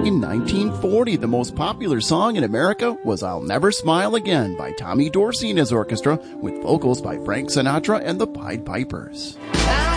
in 1940, the most popular song in America was I'll Never Smile Again by Tommy Dorsey and his orchestra, with vocals by Frank Sinatra and the Pied Pipers.